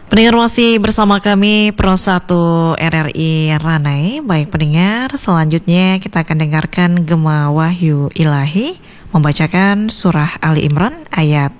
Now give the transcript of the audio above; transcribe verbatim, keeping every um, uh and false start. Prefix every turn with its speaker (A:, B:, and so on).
A: Pendengar masih bersama kami Pro satu R R I Ranai. Baik pendengar, selanjutnya kita akan dengarkan Gema Wahyu Ilahi membacakan surah Ali Imran ayat